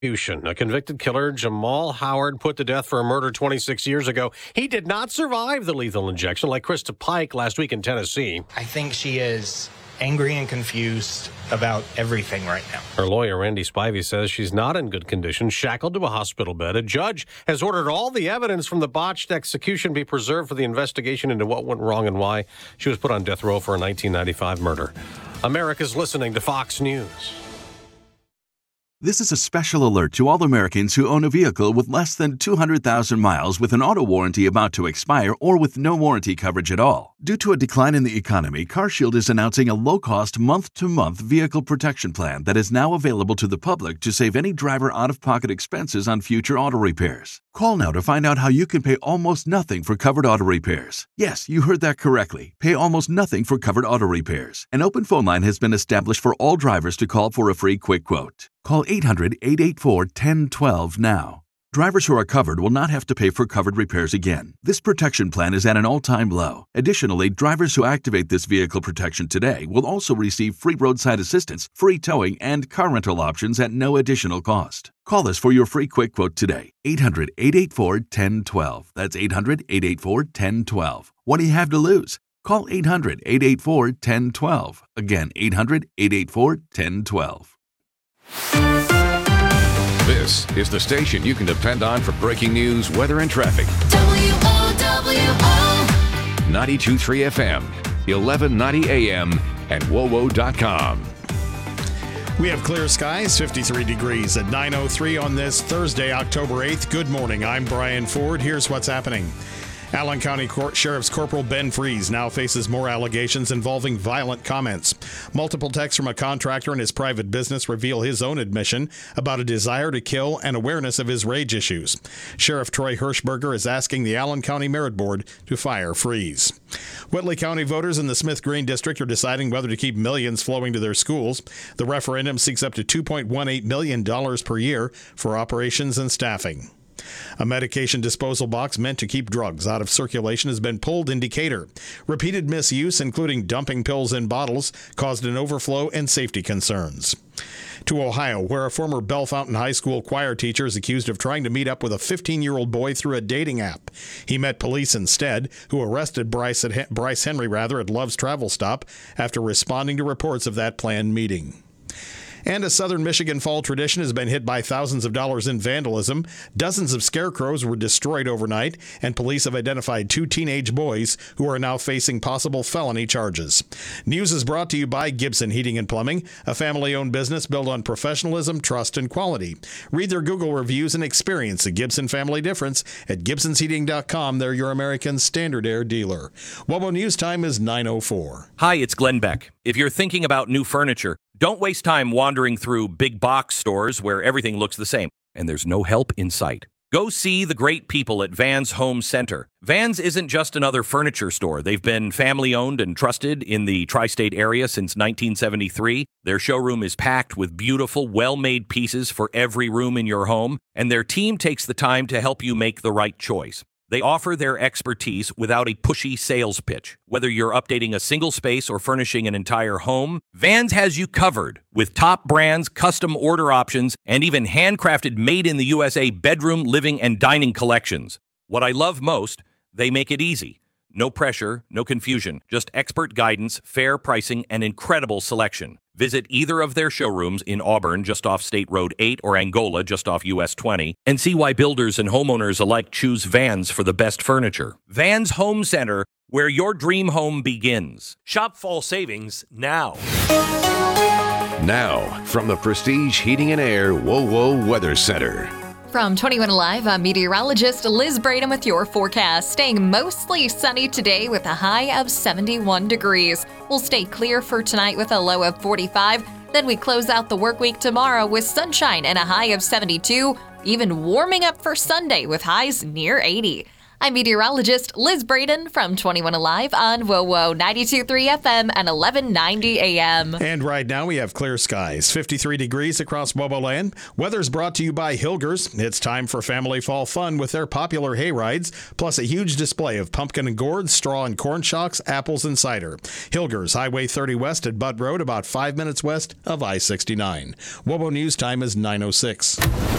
A convicted killer, Jamal Howard, put to death for a murder 26 years ago. He did not survive the lethal injection like Krista Pike last week in Tennessee. I think she is angry and confused about everything right now. Her lawyer, Randy Spivey, says she's not in good condition, shackled to a hospital bed. A judge has ordered all the evidence from the botched execution be preserved for the investigation into what went wrong and why she was put on death row for a 1995 murder. America's listening to Fox News. This is a special alert to all Americans who own a vehicle with less than 200,000 miles with an auto warranty about to expire or with no warranty coverage at all. Due to a decline in the economy, CarShield is announcing a low-cost month-to-month vehicle protection plan that is now available to the public to save any driver out-of-pocket expenses on future auto repairs. Call now to find out how you can pay almost nothing for covered auto repairs. Yes, you heard that correctly. Pay almost nothing for covered auto repairs. An open phone line has been established for all drivers to call for a free quick quote. Call 800-884-1012 now. Drivers who are covered will not have to pay for covered repairs again. This protection plan is at an all-time low. Additionally, drivers who activate this vehicle protection today will also receive free roadside assistance, free towing, and car rental options at no additional cost. Call us for your free quick quote today. 800-884-1012. That's 800-884-1012. What do you have to lose? Call 800-884-1012. Again, 800-884-1012. This is the station you can depend on for breaking news, weather, and traffic. WOWO 92.3 FM, 1190 AM, and WOWO.com. We have clear skies, 53 degrees at 9:03 on this Thursday, October 8th. Good morning. I'm Brian Ford. Here's what's happening. Allen County Sheriff's Corporal Ben Freeze now faces more allegations involving violent comments. Multiple texts from a contractor in his private business reveal his own admission about a desire to kill and awareness of his rage issues. Sheriff Troy Hirschberger is asking the Allen County Merit Board to fire Freeze. Whitley County voters in the Smith Green District are deciding whether to keep millions flowing to their schools. The referendum seeks up to $2.18 million per year for operations and staffing. A medication disposal box meant to keep drugs out of circulation has been pulled in Decatur. Repeated misuse, including dumping pills in bottles, caused an overflow and safety concerns. To Ohio, where a former Bellefontaine High School choir teacher is accused of trying to meet up with a 15-year-old boy through a dating app. He met police instead, who arrested Bryce Henry at Love's Travel Stop after responding to reports of that planned meeting. And a southern Michigan fall tradition has been hit by thousands of dollars in vandalism. Dozens of scarecrows were destroyed overnight, and police have identified 2 teenage boys who are now facing possible felony charges. News is brought to you by Gibson Heating and Plumbing, a family-owned business built on professionalism, trust, and quality. Read their Google reviews and experience the Gibson family difference at Gibson'sHeating.com. They're your American Standard Air dealer. WOWO News Time is 9:04. Hi, it's Glenn Beck. If you're thinking about new furniture, don't waste time wandering through big box stores where everything looks the same and there's no help in sight. Go see the great people at Vans Home Center. Vans isn't just another furniture store. They've been family-owned and trusted in the tri-state area since 1973. Their showroom is packed with beautiful, well-made pieces for every room in your home, and their team takes the time to help you make the right choice. They offer their expertise without a pushy sales pitch. Whether you're updating a single space or furnishing an entire home, Vans has you covered with top brands, custom order options, and even handcrafted made-in-the-USA bedroom, living, and dining collections. What I love most, they make it easy. No pressure, no confusion, just expert guidance, fair pricing, and incredible selection. Visit either of their showrooms in Auburn, just off State Road 8, or Angola, just off US 20, and see why builders and homeowners alike choose Vans for the best furniture. Vans Home Center, where your dream home begins. Shop fall savings now. Now, from the Prestige Heating and Air WOWO Weather Center. From 21 Alive, I'm meteorologist Liz Braden with your forecast. Staying mostly sunny today with a high of 71 degrees. We'll stay clear for tonight with a low of 45. Then we close out the work week tomorrow with sunshine and a high of 72. Even warming up for Sunday with highs near 80. I'm meteorologist Liz Braden from 21 Alive on WOWO 92.3 FM and 1190 AM. And right now we have clear skies, 53 degrees across WOWO land. Weather's brought to you by Hilgers. It's time for family fall fun with their popular hay rides, plus a huge display of pumpkin and gourds, straw and corn shocks, apples and cider. Hilgers, Highway 30 West at Butt Road, about 5 minutes west of I-69. WOWO News time is 9:06.